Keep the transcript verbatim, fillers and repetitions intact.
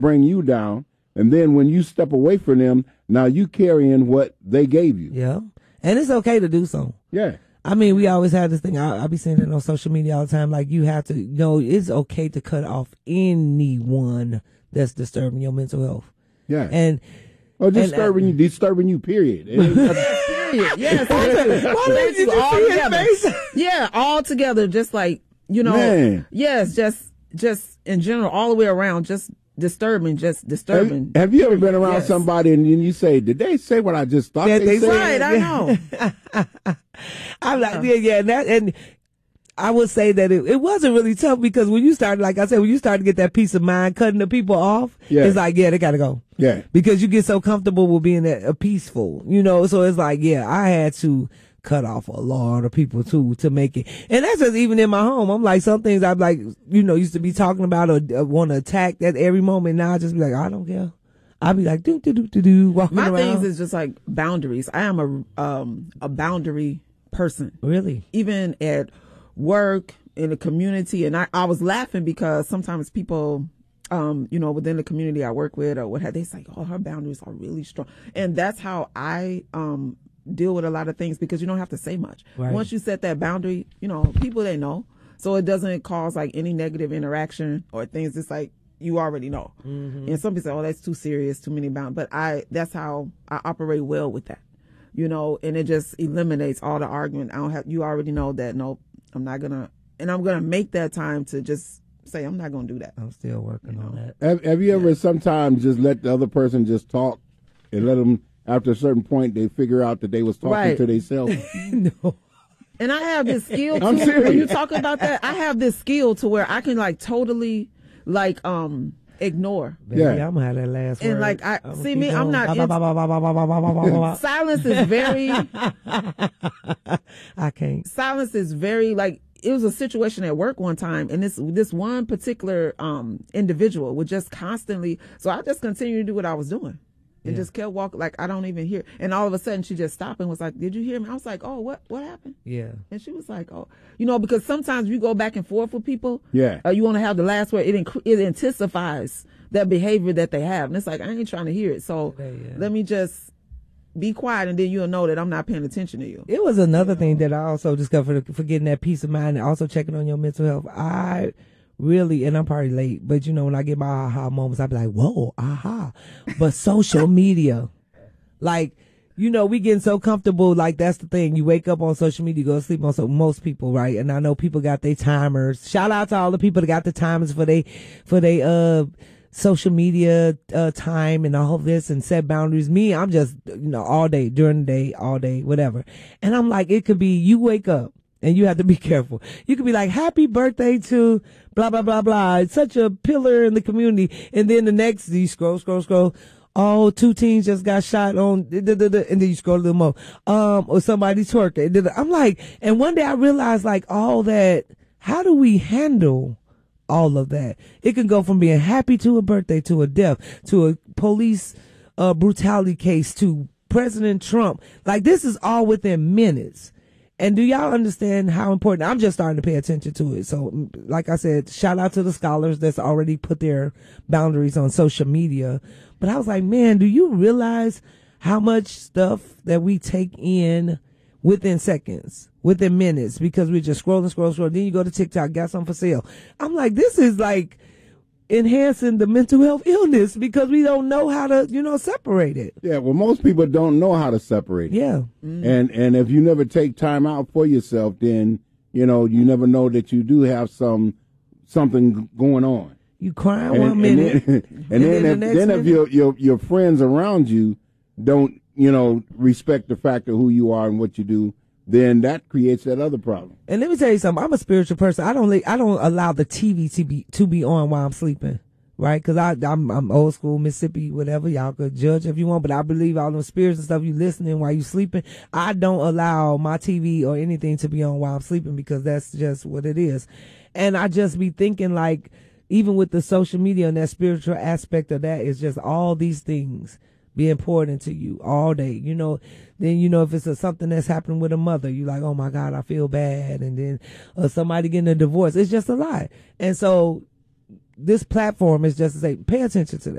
bring you down. And then when you step away from them, now you carrying what they gave you. Yeah. And it's okay to do so. Yeah. I mean, we always have this thing. I, I be saying it on social media all the time. Like, you have to, you know, it's okay to cut off anyone that's disturbing your mental health. Yeah. And, or disturbing and, you, disturbing you, period. Period. Yes. Why did you just see his face? Yeah, all together, just like, you know, Man. yes, just, just in general, all the way around, just disturbing, just disturbing. Have, have you ever been around yes. somebody and you say, did they say what I just thought yeah, they, they said? Right, I know. I'm like, yeah, yeah, and that, and I would say that it, it wasn't really tough because when you started, like I said, when you start to get that peace of mind, cutting the people off, yeah. it's like, yeah, they gotta go. Yeah. Because you get so comfortable with being a, a peaceful, you know, so it's like, yeah, I had to cut off a lot of people too to make it. And that's just even in my home. I'm like, some things I'm like, you know, used to be talking about or uh, want to attack at every moment. Now I just be like, I don't care. I'll be like, do, do, do, do, do, walking My around. things is just like boundaries. I am a, um, a boundary person. Really? Even at work, in the community. And I, I was laughing because sometimes people, um, you know, within the community I work with or what have they say, oh, her boundaries are really strong. And that's how I, um, deal with a lot of things because you don't have to say much. Right. Once you set that boundary, you know, people, they know. So it doesn't cause like any negative interaction or things. It's like, you already know. Mm-hmm. And some people say, oh, that's too serious, too many boundaries. But I, that's how I operate well with that, you know, and it just eliminates all the argument. I don't have, you already know that, nope, I'm not going to, and I'm going to make that time to just say, I'm not going to do that. I'm still working you on know? that. Have, have you ever yeah. sometimes just let the other person just talk and let them, after a certain point, they figure out that they was talking right. to themselves? No. And I have this skill too. I'm serious. When you talk about that, I have this skill to where I can like totally like um ignore. Baby, Yeah. I'm gonna have that last And word. like I I'm see me, I'm not. in- silence is very. I can't. Silence is very like. It was a situation at work one time, and this this one particular um individual would just constantly. So I just continued to do what I was doing. And Yeah. just kept walking like I don't even hear. And all of a sudden she just stopped and was like, "Did you hear me?" I was like, "Oh, what what happened?" Yeah. And she was like, "Oh, you know, because sometimes you go back and forth with people. Yeah. Uh, you want to have the last word. It inc- it intensifies that behavior that they have, and it's like I ain't trying to hear it. So Yeah, yeah. let me just be quiet, and then you'll know that I'm not paying attention to you." It was another thing that I also discovered for getting that peace of mind and also checking on your mental health. I really, and I'm probably late, but you know, when I get my aha moments, I be like, whoa, aha. But social media, like, you know, we getting so comfortable. Like, that's the thing. You wake up on social media, you go to sleep on so most people, right? And I know people got their timers. Shout out to all the people that got the timers for they, for they, uh, social media, uh, time and all this and set boundaries. Me, I'm just, you know, all day, during the day, all day, whatever. And I'm like, it could be, you wake up and you have to be careful. You could be like, happy birthday to blah, blah, blah, blah. It's such a pillar in the community. And then the next, you scroll, scroll, scroll. Oh, two teens just got shot on, and then you scroll a little more. Um, or somebody twerking. I'm like, and one day I realized like all that, how do we handle all of that? It can go from being happy to a birthday, to a death, to a police, uh, brutality case, to President Trump. Like, this is all within minutes. And do y'all understand how important? I'm just starting to pay attention to it. So, like I said, shout out to the scholars that's already put their boundaries on social media. But I was like, man, do you realize how much stuff that we take in within seconds, within minutes, because we're just scrolling, scrolling, scrolling. Then you go to TikTok, got something for sale. I'm like, this is like enhancing the mental health illness because we don't know how to, you know, separate it. Yeah, well, most people don't know how to separate it. Yeah. Mm. And and if you never take time out for yourself, then, you know, you never know that you do have some something going on. You crying And, one and minute. then, and, then, then the if, next then if minute- your, your your friends around you don't, you know, respect the fact of who you are and what you do, then that creates that other problem. And let me tell you something. I'm a spiritual person. I don't li- I don't allow the T V to be to be on while I'm sleeping, right? Because I I'm I'm old school Mississippi, whatever. Y'all could judge if you want, but I believe all them spirits and stuff you listening while you sleeping. I don't allow my T V or anything to be on while I'm sleeping because that's just what it is. And I just be thinking like, even with the social media and that spiritual aspect of that, is just all these things be important to you all day, you know. Then, you know, if it's a, something that's happening with a mother, you like, oh my God, I feel bad. And then uh, somebody getting a divorce, it's just a lot. And so this platform is just to say, pay attention to that.